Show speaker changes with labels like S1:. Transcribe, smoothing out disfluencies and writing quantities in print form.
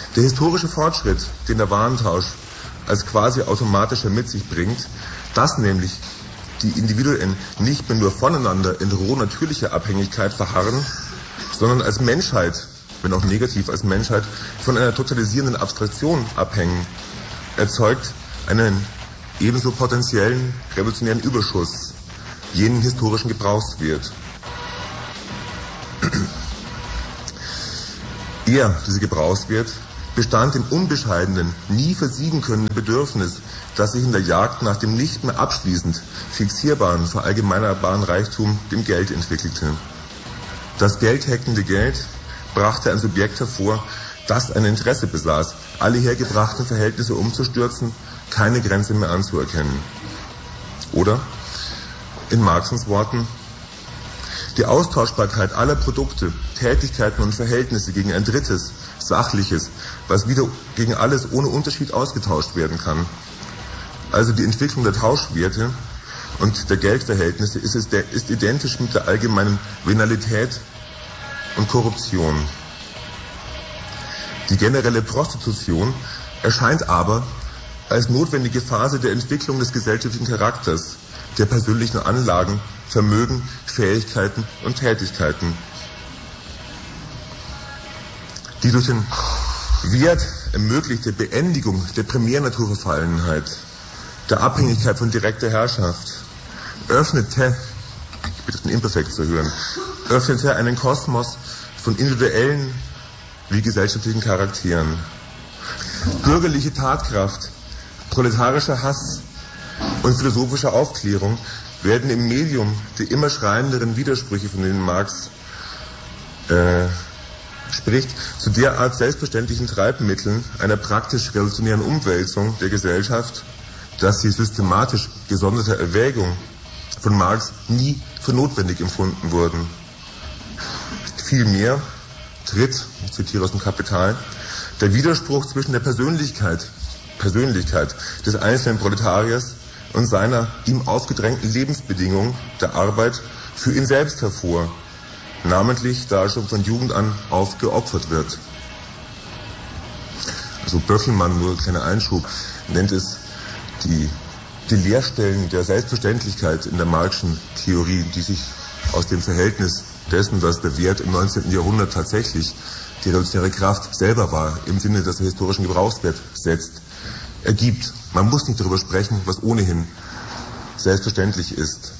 S1: Der historische Fortschritt, den der Warentausch als quasi automatischer mit sich bringt, dass nämlich die Individuen nicht mehr nur voneinander in roh natürlicher Abhängigkeit verharren, sondern als Menschheit, wenn auch negativ als Menschheit, von einer totalisierenden Abstraktion abhängen, erzeugt einen ebenso potenziellen revolutionären Überschuss, jenen historischen Gebrauchswert. Dieser Gebrauchswert bestand im unbescheidenen, nie versiegen können Bedürfnis, das sich in der Jagd nach dem nicht mehr abschließend fixierbaren, verallgemeinerbaren Reichtum, dem Geld, entwickelte. Das geldheckende Geld brachte ein Subjekt hervor, das ein Interesse besaß, alle hergebrachten Verhältnisse umzustürzen, keine Grenze mehr anzuerkennen. Oder, in Marxens Worten, die Austauschbarkeit aller Produkte, Tätigkeiten und Verhältnisse gegen ein drittes, Sachliches, was wieder gegen alles ohne Unterschied ausgetauscht werden kann. Also die Entwicklung der Tauschwerte und der Geldverhältnisse ist identisch mit der allgemeinen Venalität und Korruption. Die generelle Prostitution erscheint aber als notwendige Phase der Entwicklung des gesellschaftlichen Charakters, der persönlichen Anlagen, Vermögen, Fähigkeiten und Tätigkeiten. Die durch den Wert ermöglichte Beendigung der Primärnaturverfallenheit, der Abhängigkeit von direkter Herrschaft, öffnete, ich bitte den Imperfekt zu hören, öffnete einen Kosmos von individuellen wie gesellschaftlichen Charakteren. Bürgerliche Tatkraft, proletarischer Hass und philosophische Aufklärung werden im Medium der immer schreienderen Widersprüche, von denen Marx spricht, zu derart selbstverständlichen Treibmitteln einer praktisch revolutionären Umwälzung der Gesellschaft, dass die systematisch gesonderte Erwägung von Marx nie für notwendig empfunden wurden. Vielmehr tritt, ich zitiere aus dem Kapital, der Widerspruch zwischen der Persönlichkeit des einzelnen Proletariers und seiner ihm aufgedrängten Lebensbedingungen der Arbeit für ihn selbst hervor, namentlich da er schon von Jugend an aufgeopfert wird. Also Böckelmann, nur ein kleiner Einschub, nennt es die Leerstellen der Selbstverständlichkeit in der Marxischen Theorie, die sich aus dem Verhältnis dessen, was der Wert im 19. Jahrhundert tatsächlich die revolutionäre Kraft selber war, im Sinne, dass er historischen Gebrauchswert setzt, ergibt. Man muss nicht darüber sprechen, was ohnehin selbstverständlich ist.